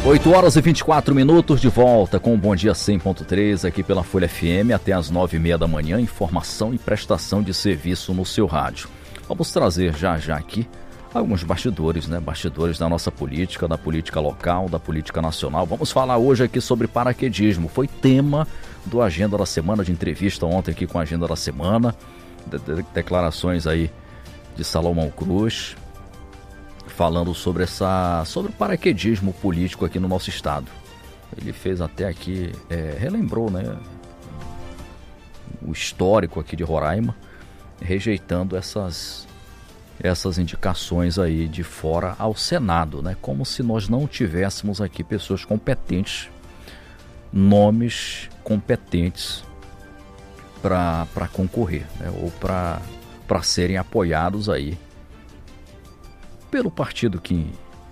8h24, de volta com o Bom Dia 100.3 aqui pela Folha FM até as 9h30 da manhã, informação e prestação de serviço no seu rádio. Vamos trazer já aqui alguns bastidores, bastidores da nossa política, da política local, da política nacional. Vamos falar hoje aqui sobre paraquedismo, foi tema do Agenda da Semana, de entrevista ontem aqui com a Agenda da Semana, declarações aí de Salomão Cruz, falando sobre o paraquedismo político aqui no nosso estado. Ele fez até aqui, relembrou, o histórico aqui de Roraima, rejeitando essas indicações aí de fora ao Senado, como se nós não tivéssemos aqui pessoas competentes, nomes competentes para concorrer, ou para serem apoiados aí pelo partido que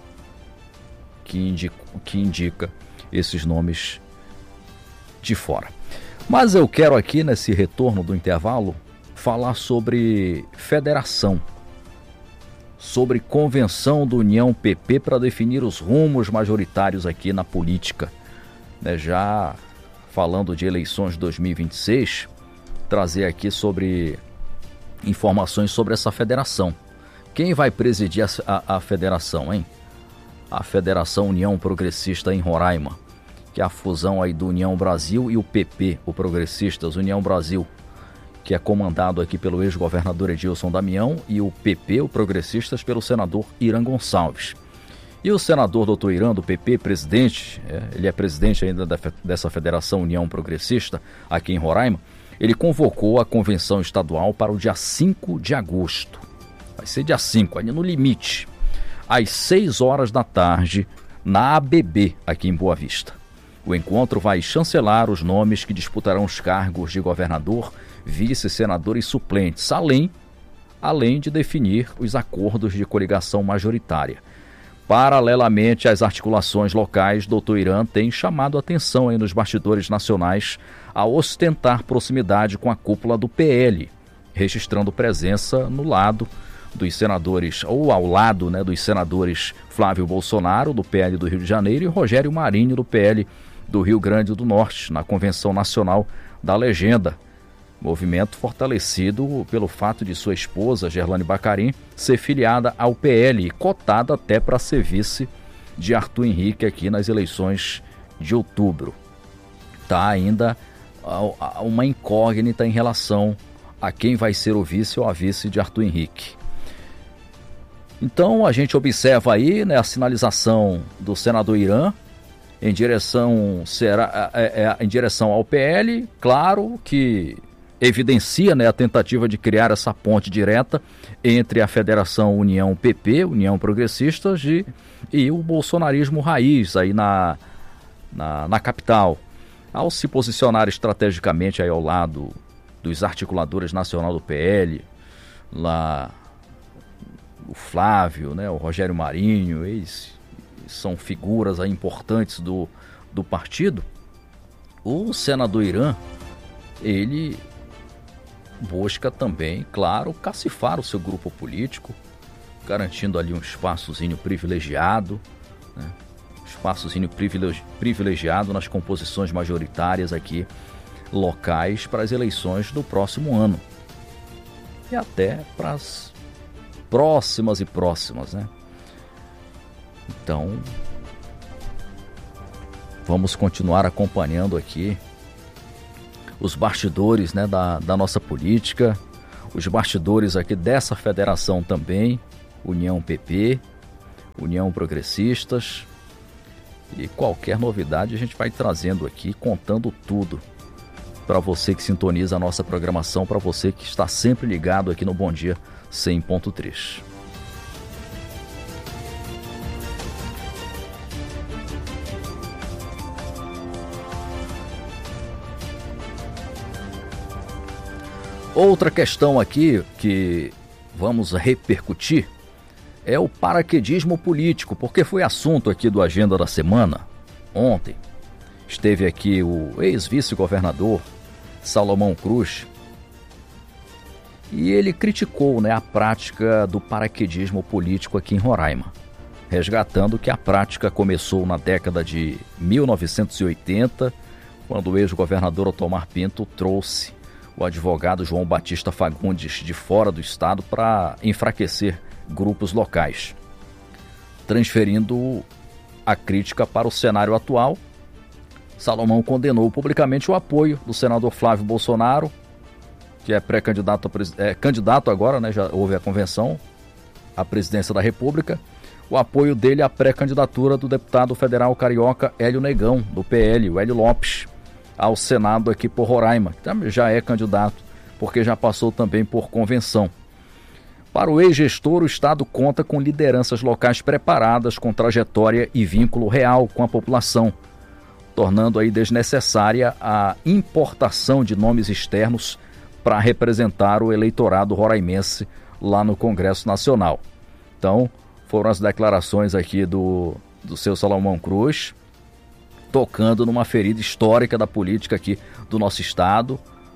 indica esses nomes de fora. Mas eu quero aqui, nesse retorno do intervalo, falar sobre federação, sobre convenção do União PP para definir os rumos majoritários aqui na política. Já falando de eleições de 2026, trazer aqui sobre informações sobre essa federação. Quem vai presidir a federação, hein? A Federação União Progressista em Roraima, que é a fusão aí do União Brasil e o PP, o Progressistas, União Brasil, que é comandado aqui pelo ex-governador Edilson Damião, e o PP, o Progressistas, pelo senador Irã Gonçalves. E o senador Dr. Irã, do PP, presidente, ele é presidente ainda dessa Federação União Progressista aqui em Roraima, ele convocou a convenção estadual para o dia 5 de agosto. Vai ser dia 5, ali no limite, às 6 horas da tarde, na ABB, aqui em Boa Vista. O encontro vai chancelar os nomes que disputarão os cargos de governador, vice, senador e suplentes, além de definir os acordos de coligação majoritária. Paralelamente às articulações locais, Dr. Irã tem chamado a atenção aí nos bastidores nacionais a ostentar proximidade com a cúpula do PL, registrando presença no lado dos senadores, ou ao lado dos senadores Flávio Bolsonaro, do PL do Rio de Janeiro, e Rogério Marinho, do PL do Rio Grande do Norte, na Convenção Nacional da Legenda. Movimento fortalecido pelo fato de sua esposa, Gerlane Bacarin, ser filiada ao PL e cotada até para ser vice de Arthur Henrique aqui nas eleições de outubro. Está ainda uma incógnita em relação a quem vai ser o vice ou a vice de Arthur Henrique. Então a gente observa aí a sinalização do senador Irã em direção ao PL, claro que evidencia a tentativa de criar essa ponte direta entre a Federação União PP, União Progressistas, e o bolsonarismo raiz aí na capital, ao se posicionar estrategicamente aí ao lado dos articuladores nacional do PL, lá o Flávio, o Rogério Marinho, eles são figuras aí importantes do partido. O senador Irã, ele busca também, claro, cacifar o seu grupo político, garantindo ali um espaçozinho privilegiado, privilegiado nas composições majoritárias aqui, locais, para as eleições do próximo ano. E até para as próximas, Então, vamos continuar acompanhando aqui os bastidores da nossa política, os bastidores aqui dessa federação também, União PP, União Progressistas, e qualquer novidade a gente vai trazendo aqui, contando tudo para você que sintoniza a nossa programação, para você que está sempre ligado aqui no Bom Dia 100.3. Outra questão aqui que vamos repercutir é o paraquedismo político, porque foi assunto aqui do Agenda da Semana. Ontem esteve aqui o ex-vice-governador Salomão Cruz e ele criticou a prática do paraquedismo político aqui em Roraima. resgatando que a prática começou na década de 1980, quando o ex-governador Otomar Pinto trouxe o advogado João Batista Fagundes de fora do estado para enfraquecer grupos locais, transferindo a crítica para o cenário atual. Salomão condenou publicamente o apoio do senador Flávio Bolsonaro, que é pré-candidato candidato agora, né? Já houve a convenção à presidência da República, o apoio dele à pré-candidatura do deputado federal carioca Hélio Negão, do PL, o Hélio Lopes, ao Senado aqui por Roraima, que já é candidato, porque já passou também por convenção. Para o ex-gestor, o Estado conta com lideranças locais preparadas, com trajetória e vínculo real com a população, tornando aí desnecessária a importação de nomes externos para representar o eleitorado roraimense lá no Congresso Nacional. Então, foram as declarações aqui do seu Salomão Cruz, tocando numa ferida histórica da política aqui do nosso estado.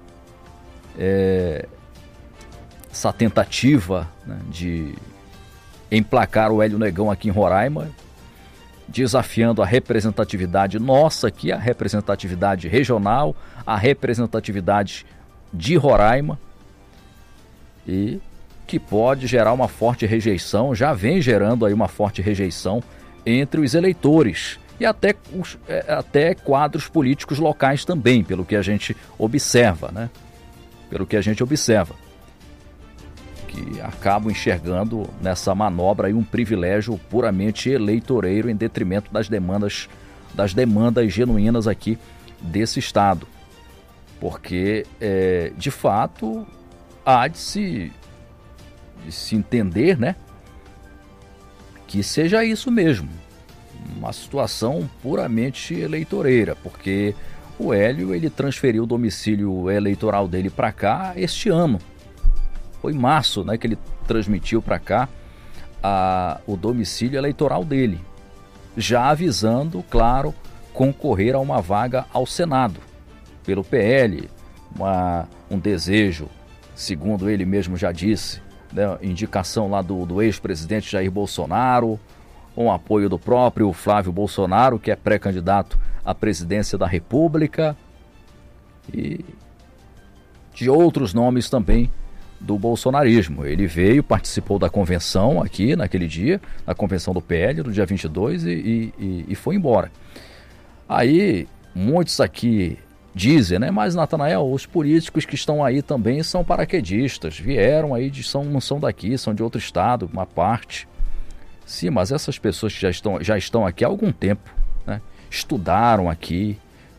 Essa tentativa, né, de emplacar o Hélio Negão aqui em Roraima, desafiando a representatividade nossa aqui, a representatividade regional, a representatividade de Roraima, e que pode gerar uma forte rejeição, já vem gerando aí uma forte rejeição entre os eleitores e até quadros políticos locais também, pelo que a gente observa, né? Pelo que a gente observa, que acabam enxergando nessa manobra aí um privilégio puramente eleitoreiro em detrimento das demandas genuínas aqui desse estado. Porque, de fato, há de se entender, né, que seja isso mesmo, uma situação puramente eleitoreira, porque o Hélio, ele transferiu o domicílio eleitoral dele para cá este ano. Foi em março, né, que ele transmitiu para cá o domicílio eleitoral dele, já avisando, claro, concorrer a uma vaga ao Senado pelo PL, um desejo, segundo ele mesmo já disse, né, indicação lá do ex-presidente Jair Bolsonaro, com apoio do próprio Flávio Bolsonaro, que é pré-candidato à presidência da República, e de outros nomes também do bolsonarismo. Ele veio, participou da convenção aqui naquele dia, na convenção do PL, no dia 22, e foi embora. Aí, muitos aqui dizem, né? Mas, Natanael, os políticos que estão aí também são paraquedistas, vieram aí, não são daqui, são de outro estado, uma parte. Sim, mas essas pessoas que já estão aqui há algum tempo, né? Estudaram aqui,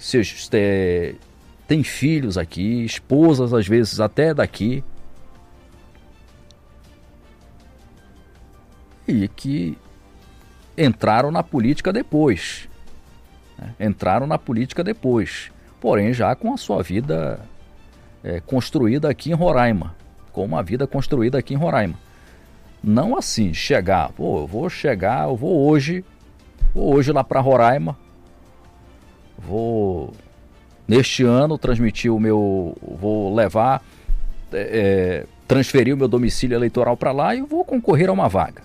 têm filhos aqui, esposas às vezes até daqui, e que entraram na política depois, né? Porém já com a sua vida construída aqui em Roraima, Não assim, chegar, eu vou hoje lá para Roraima, neste ano transferir o meu domicílio eleitoral para lá e vou concorrer a uma vaga.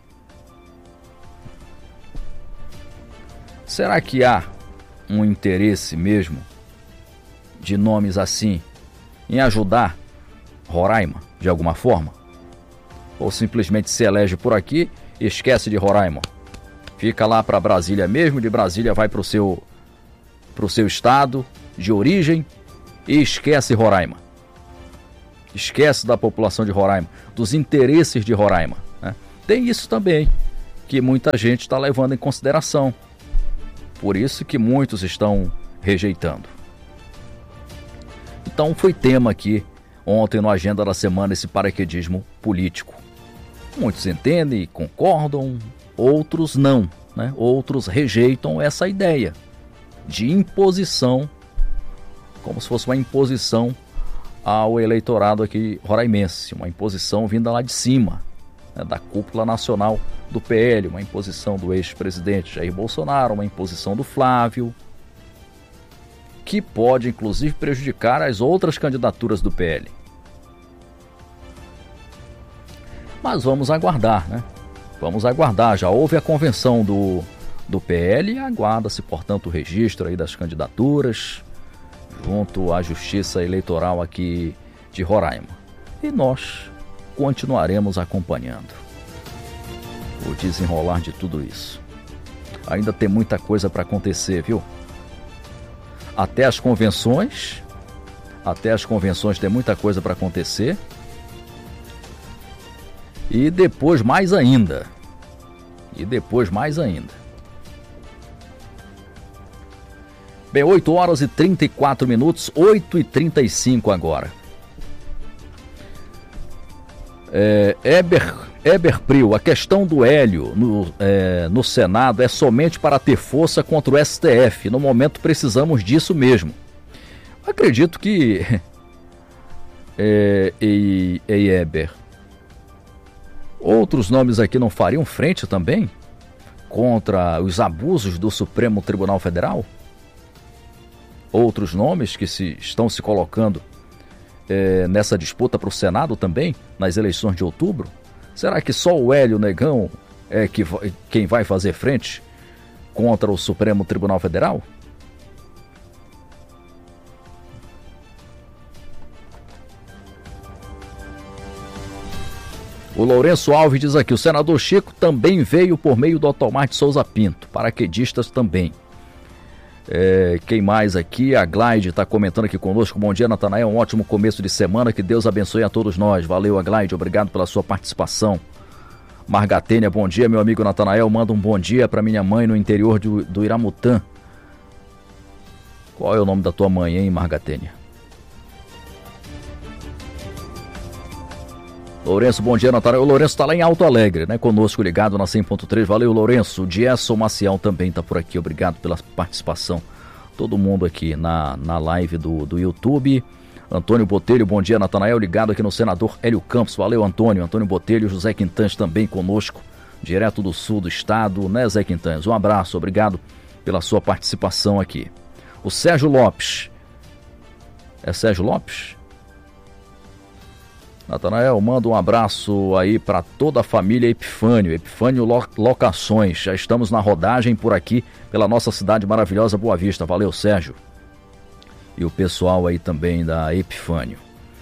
Será que há um interesse mesmo de nomes assim em ajudar Roraima de alguma forma? Ou simplesmente se elege por aqui e esquece de Roraima? Fica lá para Brasília mesmo, de Brasília vai para o seu estado de origem e esquece Roraima. Esquece da população de Roraima, dos interesses de Roraima, né? Tem isso também, que muita gente está levando em consideração. Por isso que muitos estão rejeitando. Então foi tema aqui ontem no Agenda da Semana esse paraquedismo político. Muitos entendem e concordam, outros não, né? Outros rejeitam essa ideia de imposição, como se fosse uma imposição ao eleitorado aqui roraimense, uma imposição vinda lá de cima, né, da cúpula nacional do PL, uma imposição do ex-presidente Jair Bolsonaro, uma imposição do Flávio, que pode inclusive prejudicar as outras candidaturas do PL. Mas vamos aguardar, né? Vamos aguardar, já houve a convenção do PL e aguarda-se, portanto, o registro aí das candidaturas junto à Justiça Eleitoral aqui de Roraima. E nós continuaremos acompanhando o desenrolar de tudo isso. Ainda tem muita coisa para acontecer, viu? Até as convenções tem muita coisa para acontecer. E depois mais ainda. Bem, 8 horas e 34 minutos, 8h35 agora. Eber Priu, a questão do Hélio no Senado é somente para ter força contra o STF. No momento precisamos disso mesmo. Acredito que Eber, outros nomes aqui não fariam frente também contra os abusos do Supremo Tribunal Federal? Outros nomes que estão se colocando nessa disputa para o Senado também, nas eleições de outubro? Será que só o Hélio Negão é quem vai fazer frente contra o Supremo Tribunal Federal? O Lourenço Alves diz aqui, o senador Chico também veio por meio do Otomar de Souza Pinto, paraquedistas também. Quem mais aqui? A Glaide está comentando aqui conosco. Bom dia, Natanael, um ótimo começo de semana, que Deus abençoe a todos nós. Valeu, Glaide, obrigado pela sua participação. Margatênia, bom dia, meu amigo Natanael, manda um bom dia para minha mãe no interior do Iramutã. Qual é o nome da tua mãe, hein, Margatênia? Lourenço, bom dia, Natanael. O Lourenço está lá em Alto Alegre, né? Conosco, ligado na 100.3. Valeu, Lourenço. O Diesson Maciel também está por aqui. Obrigado pela participação. Todo mundo aqui na live do YouTube. Antônio Botelho, bom dia, Natanael. Ligado aqui no senador Hélio Campos. Valeu, Antônio. Antônio Botelho, José Quintanz também conosco. Direto do sul do estado, né, Zé Quintanz? Um abraço, obrigado pela sua participação aqui. O Sérgio Lopes. É Sérgio Lopes? Natanael, manda um abraço aí para toda a família Epifânio. Epifânio Locações. Já estamos na rodagem por aqui, pela nossa cidade maravilhosa Boa Vista. Valeu, Sérgio. E o pessoal aí também da Epifânio.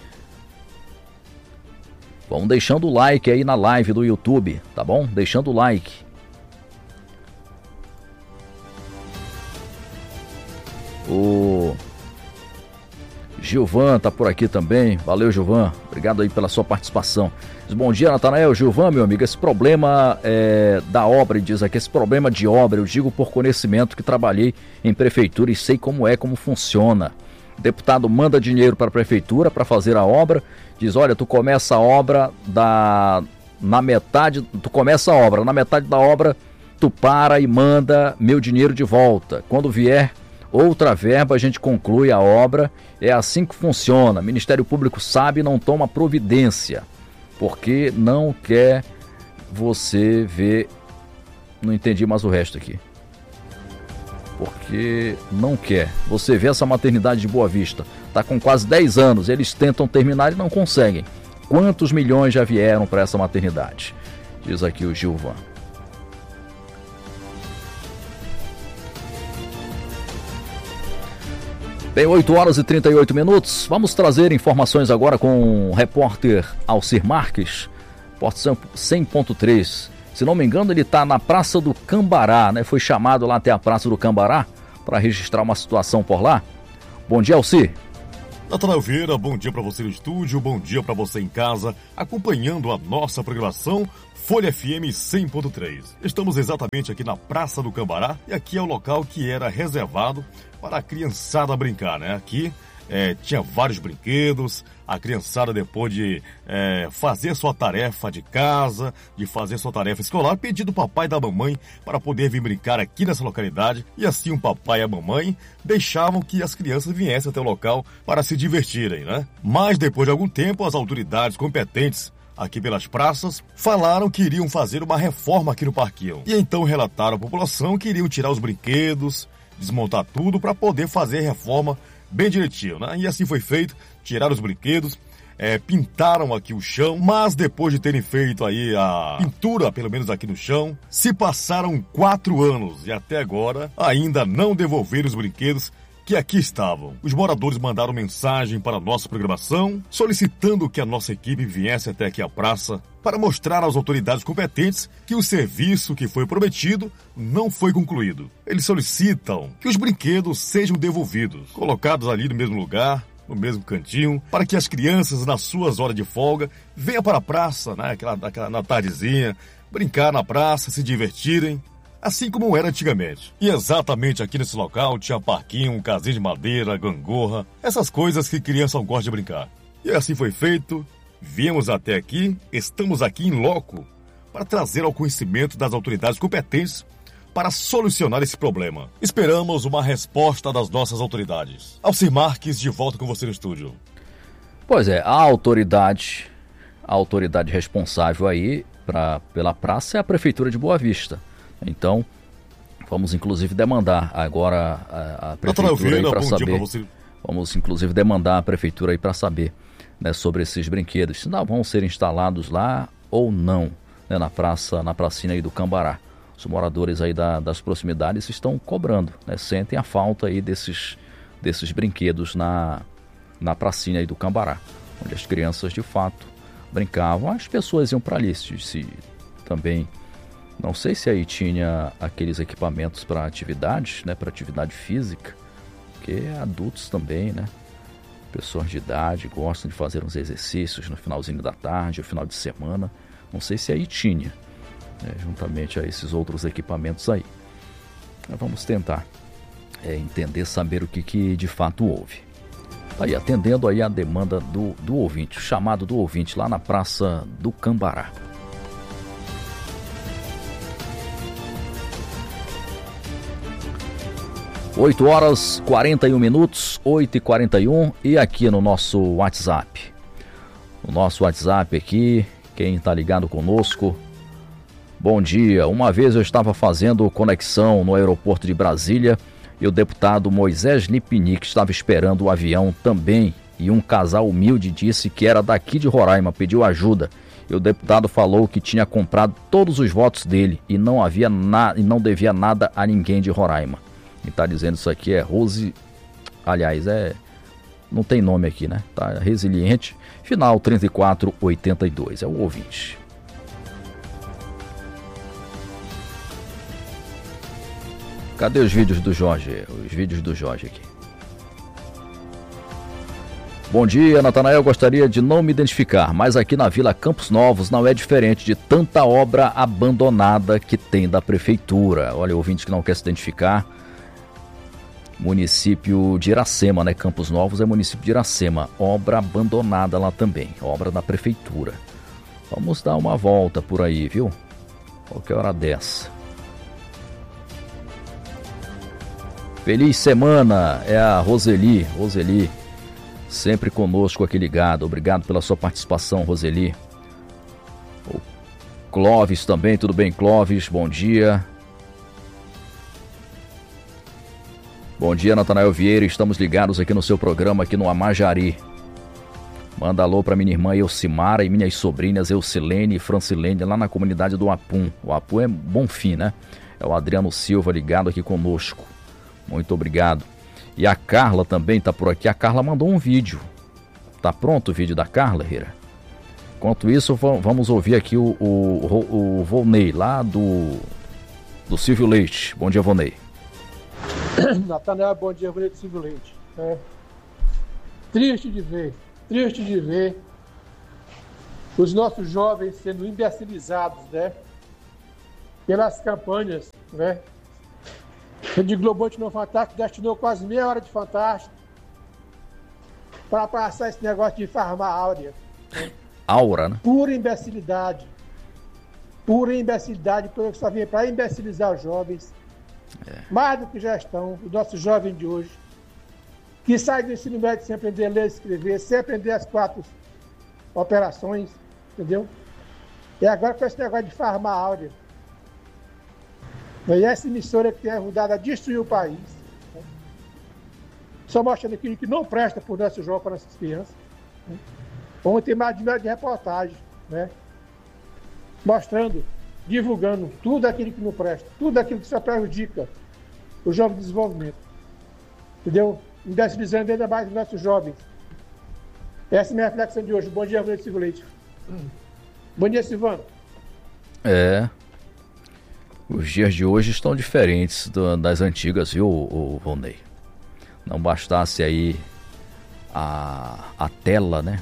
Vão deixando o like aí na live do YouTube, tá bom? Deixando o like. O Gilvan tá por aqui também. Valeu, Gilvan. Obrigado aí pela sua participação. Bom dia, Natanael. Gilvan, meu amigo, esse problema da obra, diz aqui, esse problema de obra, eu digo por conhecimento que trabalhei em prefeitura e sei como funciona. O deputado manda dinheiro para a prefeitura para fazer a obra, diz, olha, tu começa a obra na metade da obra tu para e manda meu dinheiro de volta. Quando vier outra verba, a gente conclui a obra. É assim que funciona. Ministério Público sabe e não toma providência, porque não quer você ver... Não entendi mais o resto aqui. Porque não quer. Você vê essa maternidade de Boa Vista. Está com quase 10 anos. Eles tentam terminar e não conseguem. Quantos milhões já vieram para essa maternidade? Diz aqui o Gilvan. Bem, 8 horas e 38 minutos. Vamos trazer informações agora com o repórter Alcir Marques, Porto 100.3. Se não me engano, ele está na Praça do Cambará, né? Foi chamado lá até a Praça do Cambará para registrar uma situação por lá. Bom dia, Alcir. Natanael Vieira, bom dia para você no estúdio, bom dia para você em casa, acompanhando a nossa programação Folha FM 100.3. Estamos exatamente aqui na Praça do Cambará e aqui é o local que era reservado para a criançada brincar, né? Aqui tinha vários brinquedos, a criançada depois de fazer sua tarefa de casa, de fazer sua tarefa escolar, pedir do papai e da mamãe para poder vir brincar aqui nessa localidade, e assim o papai e a mamãe deixavam que as crianças viessem até o local para se divertirem, né? Mas depois de algum tempo, as autoridades competentes aqui pelas praças falaram que iriam fazer uma reforma aqui no parquinho, e então relataram à população que iriam tirar os brinquedos, desmontar tudo para poder fazer reforma bem direitinho, né? E assim foi feito, tiraram os brinquedos, pintaram aqui o chão, mas depois de terem feito aí a pintura, pelo menos aqui no chão, se passaram 4 anos e até agora ainda não devolveram os brinquedos que aqui estavam. Os moradores mandaram mensagem para a nossa programação, solicitando que a nossa equipe viesse até aqui à praça para mostrar às autoridades competentes que o serviço que foi prometido não foi concluído. Eles solicitam que os brinquedos sejam devolvidos, colocados ali no mesmo lugar, no mesmo cantinho, para que as crianças, nas suas horas de folga, venham para a praça, né, na tardezinha, brincar na praça, se divertirem, assim como era antigamente. E exatamente aqui nesse local tinha parquinho, um casinho de madeira, gangorra, essas coisas que criança gosta de brincar. E assim foi feito, viemos até aqui, estamos aqui em loco para trazer ao conhecimento das autoridades competentes para solucionar esse problema. Esperamos uma resposta das nossas autoridades. Alcir Marques, de volta com você no estúdio. Pois é, a autoridade responsável aí pela praça é a Prefeitura de Boa Vista. Então, vamos inclusive demandar agora a Prefeitura aí para saber. Vamos inclusive demandar a Prefeitura aí para saber, né, sobre esses brinquedos, se não vão ser instalados lá ou não, né, na pracinha aí do Cambará. Os moradores aí das proximidades estão cobrando, né, sentem a falta aí desses brinquedos na pracinha aí do Cambará, onde as crianças de fato brincavam. As pessoas iam para ali, se também. Não sei se aí tinha aqueles equipamentos para atividades, né, para atividade física, porque adultos também, né, pessoas de idade gostam de fazer uns exercícios no finalzinho da tarde, no final de semana. Não sei se aí tinha, né, juntamente a esses outros equipamentos aí. Mas vamos tentar entender, saber o que de fato houve. Aí, atendendo aí a demanda do ouvinte, o chamado do ouvinte lá na Praça do Cambará. 8h41, 8h41, e aqui no nosso WhatsApp. O nosso WhatsApp aqui, quem está ligado conosco. Bom dia, uma vez eu estava fazendo conexão no aeroporto de Brasília e o deputado Moisés Lipinic estava esperando o avião também, e um casal humilde disse que era daqui de Roraima, pediu ajuda. E o deputado falou que tinha comprado todos os votos dele e não devia nada a ninguém de Roraima. Quem está dizendo isso aqui é Rose, aliás, não tem nome aqui, né? Tá resiliente, final 3482, é o ouvinte. Cadê os vídeos do Jorge? Os vídeos do Jorge aqui. Bom dia, Natanael, gostaria de não me identificar, mas aqui na Vila Campos Novos não é diferente de tanta obra abandonada que tem da prefeitura. Olha, o ouvinte que não quer se identificar. Município de Iracema, né? Campos Novos é município de Iracema. Obra abandonada lá também, obra da prefeitura. Vamos dar uma volta por aí, viu? Qualquer hora dessa. Feliz semana, é a Roseli, sempre conosco aqui ligado. Obrigado pela sua participação, Roseli. O Clóvis também, tudo bem, Clóvis? Bom dia. Bom dia, Natanael Vieira, estamos ligados aqui no seu programa, aqui no Amajari. Manda alô para minha irmã Elcimara e minhas sobrinhas Eucilene e Francilene, lá na comunidade do Apum. O Apum é Bonfim, né? É o Adriano Silva ligado aqui conosco. Muito obrigado. E a Carla também está por aqui. A Carla mandou um vídeo. Tá pronto o vídeo da Carla, Rira? Enquanto isso, vamos ouvir aqui o Volney, lá do Silvio Leite. Bom dia, Volney. Natanael, bom dia, Volney do Silvio Leite. Triste de ver os nossos jovens sendo imbecilizados, né? Pelas campanhas, né? De Globante no Fantástico destinou quase meia hora de Fantástico para passar esse negócio de farmar áurea. Né? Aura, né? Pura imbecilidade, porque só vinha para imbecilizar os jovens. Mais do que já estão, o nosso jovem de hoje, que sai do ensino médio sem aprender a ler e escrever, sem aprender as 4 operações, entendeu? E agora com esse negócio de farmar áurea. E essa emissora que tem ajudado a destruir o país, né? Só mostrando aquilo que não presta para o nosso jovem, para nossas crianças. Né? Vamos ter mais de reportagem, né? Mostrando, divulgando tudo aquilo que não presta, tudo aquilo que só prejudica o jovem desenvolvimento. Entendeu? Indentilizando ainda mais os nossos jovens. Essa é a minha reflexão de hoje. Bom dia, Silvio Leite. Bom dia, Silvano. Os dias de hoje estão diferentes das antigas, viu, Volney? Não bastasse aí a tela, né?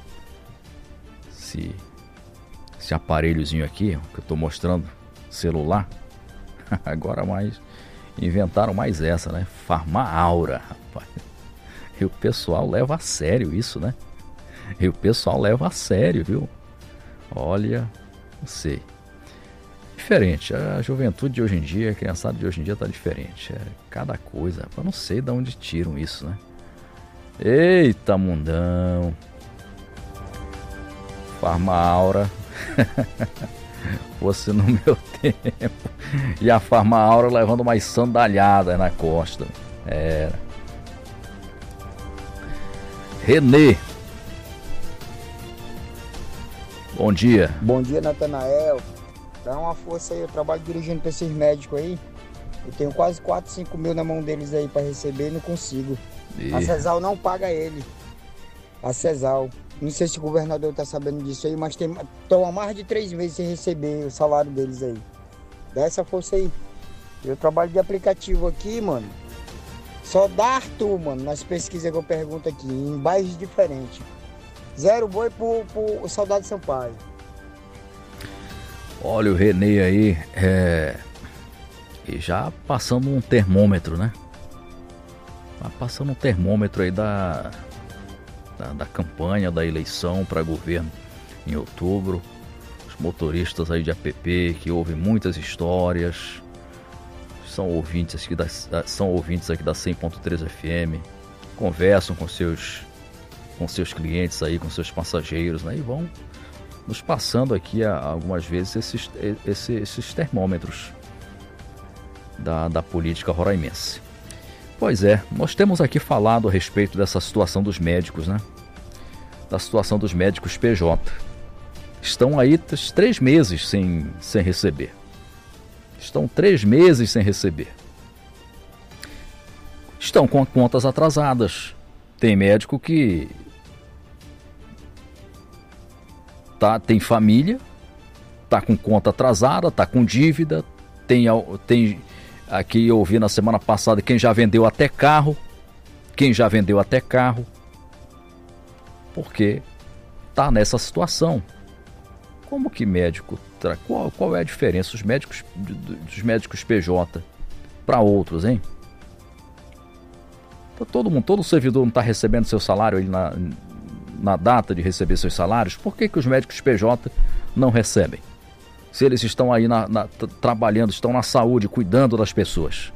Esse aparelhozinho aqui, que eu tô mostrando, celular. Agora inventaram mais essa, né? Farma-Aura, rapaz. E o pessoal leva a sério isso, né? E o pessoal leva a sério, viu? Olha, não sei. Diferente, a juventude de hoje em dia, a criançada de hoje em dia tá diferente. É cada coisa, eu não sei de onde tiram isso, né? Eita, mundão. Farma-Aura. Você no meu tempo. E a Farma-Aura levando umas sandalhadas na costa. Era. Renê. Bom dia. Bom dia, Natanael. Dá uma força aí, eu trabalho dirigindo para esses médicos aí. Eu tenho quase 4, 5 mil na mão deles aí para receber e não consigo. A CESAL não paga ele. A CESAL. Não sei se o governador tá sabendo disso aí, mas estão há mais de 3 meses sem receber o salário deles aí. Dá essa força aí. Eu trabalho de aplicativo aqui, mano. Só dá Arthur, mano, nas pesquisas que eu pergunto aqui, em bairros diferentes. 0 boi por Saudade Sampaio. Olha o Renê aí, e já passando um termômetro, né? Tá passando um termômetro aí da campanha, da eleição para governo em outubro. Os motoristas aí de app que ouvem muitas histórias, são ouvintes aqui da 100.3 FM, conversam com seus clientes aí, com seus passageiros, né? E vão nos passando aqui algumas vezes esses termômetros da política roraimense. Pois é, nós temos aqui falado a respeito dessa situação dos médicos, né? Da situação dos médicos PJ. Estão aí 3 meses sem receber. Estão 3 meses sem receber. Estão com contas atrasadas. Tem médico que tem família, tá com conta atrasada, tá com dívida, tem aqui eu ouvi na semana passada quem já vendeu até carro, porque tá nessa situação. Como que médico, qual é a diferença dos médicos PJ para outros, hein? Todo servidor não está recebendo seu salário aí na data de receber seus salários. Por que os médicos PJ não recebem? Se eles estão aí trabalhando, estão na saúde, cuidando das pessoas.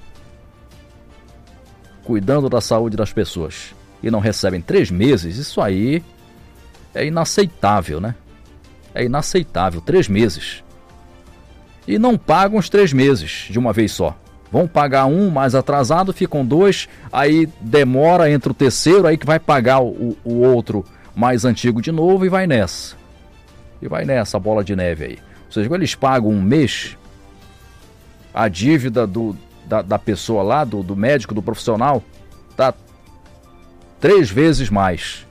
Cuidando da saúde das pessoas. E não recebem 3 meses, isso aí é inaceitável, né? É inaceitável, 3 meses. E não pagam os 3 meses de uma vez só. Vão pagar um mais atrasado, ficam 2, aí demora, entra o terceiro, aí que vai pagar o outro mais antigo de novo e vai nessa. E vai nessa bola de neve aí. Ou seja, quando eles pagam um mês, a dívida da pessoa lá, do médico, do profissional, tá 3 vezes mais.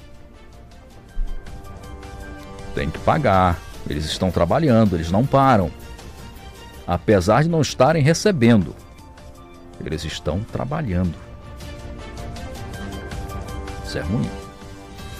Tem que pagar. Eles estão trabalhando, eles não param. Apesar de não estarem recebendo, eles estão trabalhando. Isso é ruim.